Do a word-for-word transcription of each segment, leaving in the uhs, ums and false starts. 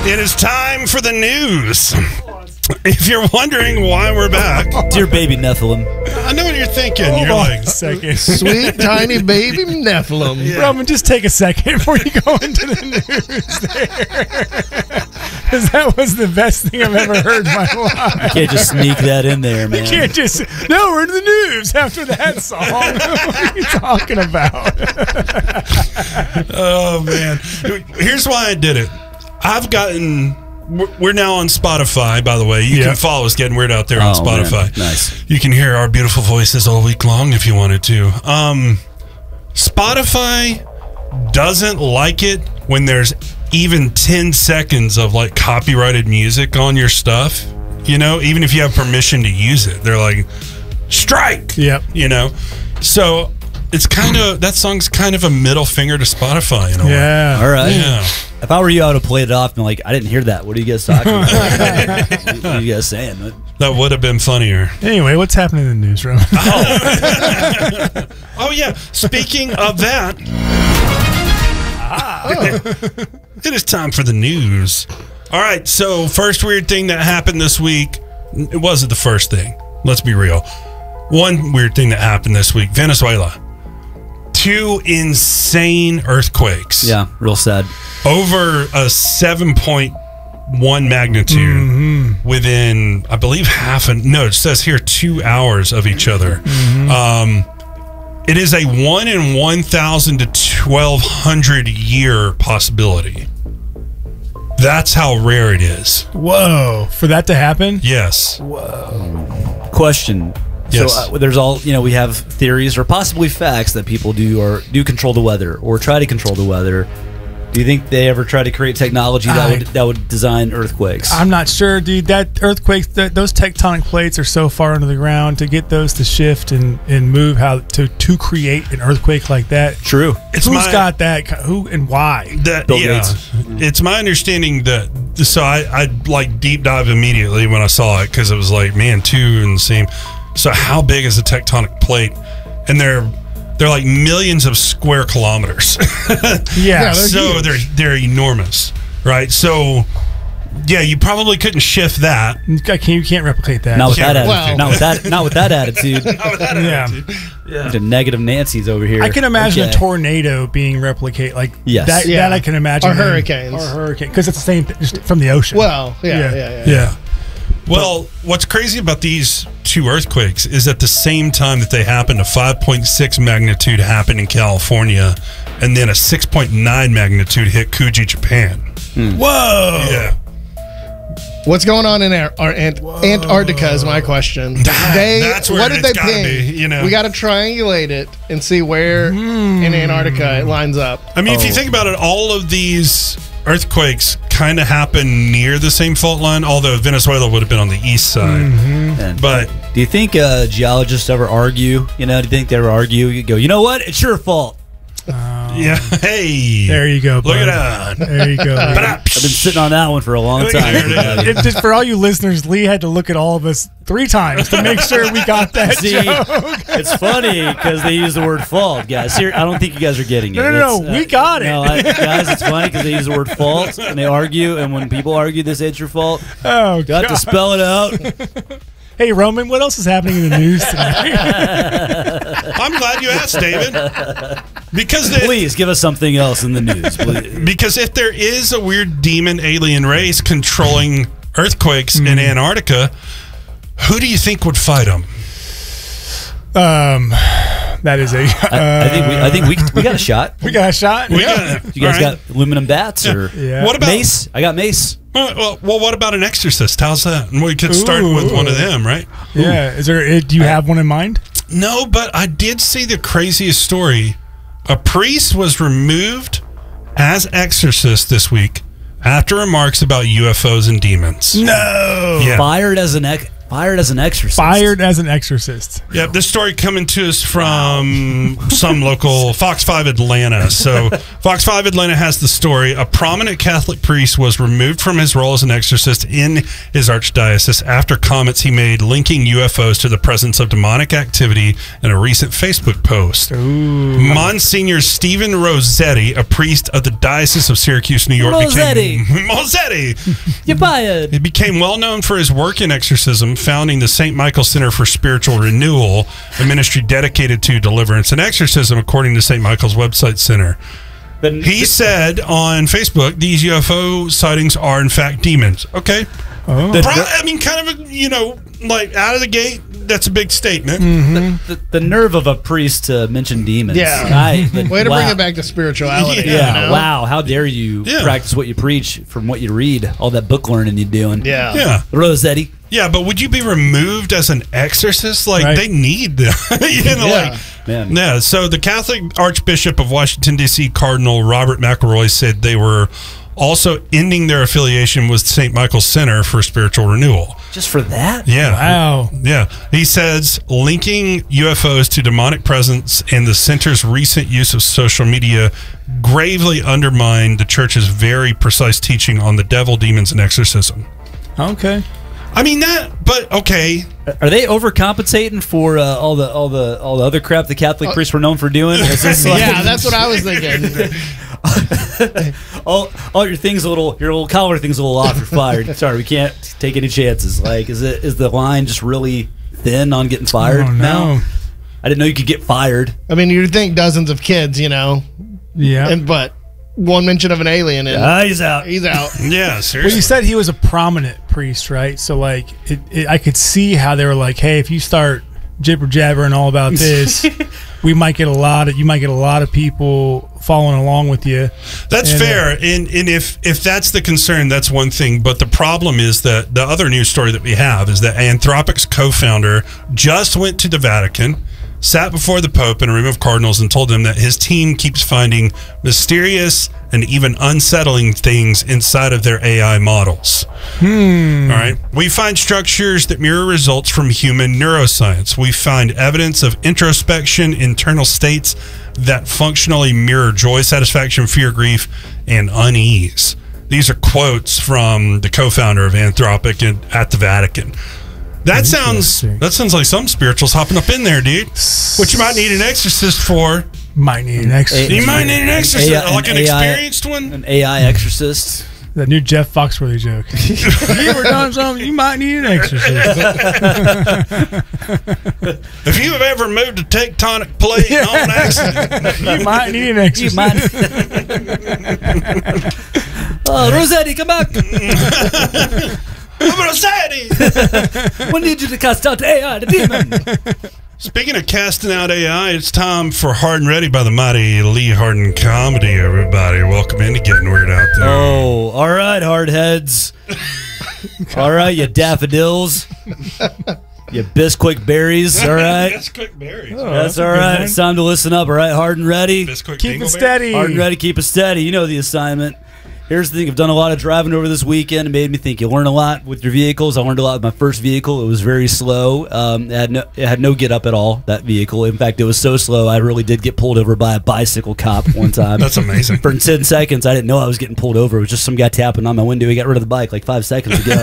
It is time for the news. If you're wondering why we're back, dear baby Nephilim, I know what you're thinking. Hold you're on like, a second. Sweet tiny baby Nephilim. Yeah. Roman, just take a second before you go into the news there. Because that was the best thing I've ever heard in my life. you can't just sneak that in there, man. You can't just, no, we're in the news after that song. What are you talking about? oh, man. Here's why I did it. I've gotten... We're now on Spotify, by the way. You yeah. can follow us Getting Weird Out there on oh, Spotify. Man. Nice. You can hear our beautiful voices all week long if you wanted to. Um, Spotify doesn't like it when there's even ten seconds of like copyrighted music on your stuff. You know, even if you have permission to use it, they're like, strike. Yep. You know, so it's kind of that song's kind of a middle finger to Spotify in a way. Yeah. All right. Yeah. If I were you, I would have played it off and like, I didn't hear that. What are you guys talking about? What are you guys saying? That would have been funnier. Anyway, what's happening in the newsroom? Oh. oh, yeah. Speaking of that, ah. it is time for the news. All right. So, first weird thing that happened this week. It wasn't the first thing. Let's be real. One weird thing that happened this week. Venezuela. Two insane earthquakes. Yeah, real sad. Over a seven point one magnitude mm-hmm. within, I believe, half an no, it says here two hours of each other. Mm-hmm. Um, it is a one in one thousand to twelve hundred year possibility. That's how rare it is. Whoa! For that to happen? Yes. Whoa. Question. Yes. So uh, there's all, you know, we have theories or possibly facts that people do or do control the weather or try to control the weather. Do you think they ever try to create technology that I, would that would design earthquakes? I'm not sure, dude. That earthquakes, that, those tectonic plates are so far under the ground to get those to shift and, and move how to to create an earthquake like that. True. It's Who's my, got that? Who and why? That, Bill yeah, Gates. It's my understanding that. So I, I like deep dive immediately when I saw it because it was like, man, two in the same. So how big is a tectonic plate? And they're they're like millions of square kilometers. yeah, yeah they're so huge. they're they're enormous, right? So yeah, you probably couldn't shift that. You can't, you can't replicate that. Not with Yeah, that attitude. well- not with that. Not with that attitude. Not with that Yeah. attitude. Yeah. The negative Nancy's over here. I can imagine Okay. a tornado being replicate like Yes. that. Yeah. That I can imagine. Or hurricanes. Or hurricane, because it's the same thing, just from the ocean. Well, yeah, yeah, yeah. yeah. yeah. Well, what's crazy about these two earthquakes is at the same time that they happened, a five point six magnitude happened in California, and then a six point nine magnitude hit Kuji, Japan. Whoa. Yeah. What's going on in Ar- Ar- Ant- Antarctica is my question. They, That's where what did it's they gotta ping? be, you know. We got to triangulate it and see where in Antarctica it lines up. I mean, if you Oh. think about it, all of these earthquakes kind of happen near the same fault line, although Venezuela would have been on the east side. And But do you think uh, geologists ever argue? You know, do you think they ever argue? You go, you know what? It's your fault. yeah, hey, There you go. look bud. at that. There you go. I've been sitting on that one for a long Look time. at it. It, just for all you listeners, Lee had to look at all of us three times to make sure we got that See, joke. it's funny because they use the word fault, guys. Here, I don't think you guys are getting it. No, no, no, It's, uh, we got it. No, I, guys, it's funny because they use the word fault and they argue, and when people argue, they say it's your fault. Oh, Got God. to spell it out. Hey, Roman, what else is happening in the news tonight? I'm glad you asked, David, because the, Please give us something else in the news, please. because if there is a weird demon alien race controlling earthquakes in Antarctica, who do you think would fight them? um, that is a. Uh, I, I think we, I think we, we got a shot. we got a shot. We yeah. got- You guys all right. got aluminum bats or Yeah. What about mace? I got mace. Well, well, well, what about an exorcist? How's that? And we could start Ooh. with one of them, right? Yeah. Is there? uh, Do you have one in mind? No, but I did see the craziest story. A priest was removed as exorcist this week after remarks about U F Os and demons. No. Yeah. Fired as an ex. Fired as an exorcist. Fired as an exorcist. Yep, this story coming to us from some local Fox five Atlanta. So Fox five Atlanta has the story. A prominent Catholic priest was removed from his role as an exorcist in his archdiocese after comments he made linking U F Os to the presence of demonic activity in a recent Facebook post. Ooh. Monsignor Stephen Rossetti, a priest of the Diocese of Syracuse, New York, Rossetti. became Rossetti. You're fired. He became well known for his work in exorcism, founding the Saint Michael Center for Spiritual Renewal, a ministry dedicated to deliverance and exorcism, according to Saint Michael's website center. But He said on Facebook, these U F O sightings are in fact demons. Okay. Oh. The- Pro- I mean, kind of, a, you know, like out of the gate, that's a big statement. the, the nerve of a priest to mention demons. Yeah. I, the, Way to wow. bring it back to spirituality. Yeah, Yeah, you know? wow. How dare you Yeah. practice what you preach from what you read, all that book learning you're doing. Yeah. Yeah. Rossetti. Yeah, but would you be removed as an exorcist? Like, Right. they need that. you know, Yeah. like, Man. yeah. So the Catholic Archbishop of Washington, D C, Cardinal Robert McElroy, said they were also ending their affiliation with Saint Michael's Center for Spiritual Renewal. Just for that? Yeah. Wow. Yeah. He says linking U F Os to demonic presence and the center's recent use of social media gravely undermined the church's very precise teaching on the devil, demons, and exorcism. Okay. I mean that, but okay. Are they overcompensating for uh, all the all the all the other crap the Catholic priests were known for doing? Is this like, Yeah, that's what I was thinking. all, all your things a little your little collar things a little off. You're fired. Sorry, we can't take any chances. Like, is it is the line just really thin on getting fired Oh, now? no. I didn't know you could get fired. I mean, you'd think dozens of kids, you know, Yeah. and but one mention of an alien and Ah, he's out. he's out. Yeah, Well, seriously. you said he was a prominent priest, right? So, like, it, it, I could see how they were like, "Hey, if you start jibber jabbering all about this, we might get a lot of you might get a lot of people following along with you." That's And, uh, fair, and and if if that's the concern, that's one thing. But the problem is that the other news story that we have is that Anthropic's co-founder just went to the Vatican, sat before the Pope and a room of cardinals, and told them that his team keeps finding mysterious and even unsettling things inside of their A I models. Hmm. All right. We find structures that mirror results from human neuroscience. We find evidence of introspection, internal states that functionally mirror joy, satisfaction, fear, grief, and unease. These are quotes from the co-founder of Anthropic in, at the Vatican. That sounds Interesting. that sounds like some spirituals hopping up in there, dude. What you might need an exorcist for. Might need an extra. You might need an exorcist, A I like an an A I experienced one. An A I exorcist. The new Jeff Foxworthy joke. If you were doing something, you might need an exorcist. If you have ever moved a tectonic plate on accident, You might need an exorcist. You might. Oh, Rossetti, come back. I'm gonna say it. We need you to cast out A I, the demon. Speaking of casting out A I, it's time for Hard and Ready by the mighty Lee Harden Comedy, everybody. Welcome into Getting Weird Out There. Oh, all right, hardheads. All right, you daffodils. You Bisquick berries, all right? That's quick berries. Oh, That's a all good right. one. It's time to listen up, all right? Hard and ready. Bisquick Keep it dingleberry? steady. Hard and ready, keep it steady. You know the assignment. Here's the thing. I've done a lot of driving over this weekend. It made me think. You learn a lot with your vehicles. I learned a lot with my first vehicle. It was very slow. Um, it had no, it had no get up at all, that vehicle. In fact, it was so slow, I really did get pulled over by a bicycle cop one time. That's amazing. For ten seconds, I didn't know I was getting pulled over. It was just some guy tapping on my window. He got rid of the bike like five seconds ago.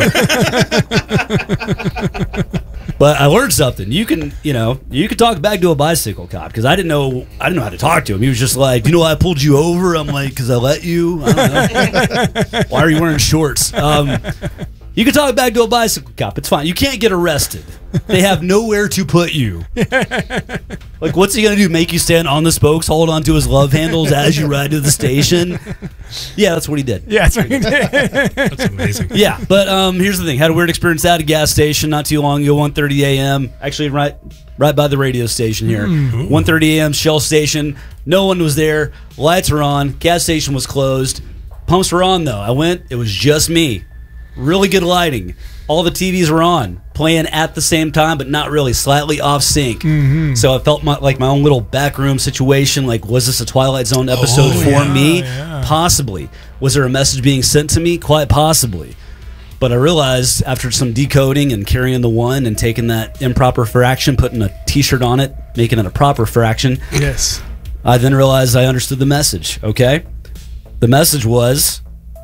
But I learned something. You can, you know, you can talk back to a bicycle cop because I didn't know, I didn't know how to talk to him. He was just like, "You know why I pulled you over?" I'm like, "Because I let you." I don't know. Why are you wearing shorts? Um, you can talk back to a bicycle cop. It's fine. You can't get arrested. They have nowhere to put you. Like, what's he gonna do? Make you stand on the spokes, hold on to his love handles as you ride to the station? Yeah, that's what he did. Yeah, that's what he did. That's amazing. Yeah, but um, here's the thing. Had a weird experience at a gas station not too long ago, one thirty a.m. Actually, right right by the radio station here. one thirty a.m. Shell station. No one was there. Lights were on. Gas station was closed. Pumps were on, though. I went. It was just me. Really good lighting. All the T Vs were on, playing at the same time, but not really, slightly off sync. So I felt my, like my own little back room situation. Like, was this a Twilight Zone episode Oh, for yeah, me? yeah. Possibly. Was there a message being sent to me? Quite possibly. But I realized after some decoding and carrying the one and taking that improper fraction, putting a T-shirt on it, making it a proper fraction, Yes. I then realized I understood the message, okay? The message was,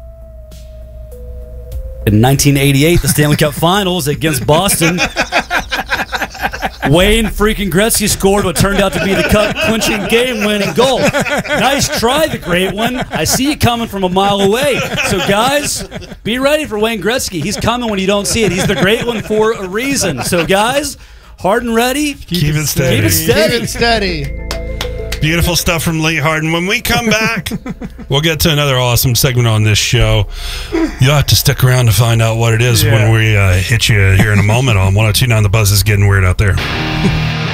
in nineteen eighty-eight, the Stanley Cup Finals against Boston, Wayne freaking Gretzky scored what turned out to be the cup-clinching game-winning goal. Nice try, the great one. I see you coming from a mile away. So, guys, be ready for Wayne Gretzky. He's coming when you don't see it. He's the great one for a reason. So, guys, hard and ready. Keep, Keep it steady. Keep it steady. Keep it steady. Beautiful stuff from Lee Harden. When we come back, we'll get to another awesome segment on this show. You'll have to stick around to find out what it is Yeah. when we uh, hit you here in a moment on one oh two point nine The Buzz. Is getting weird out there.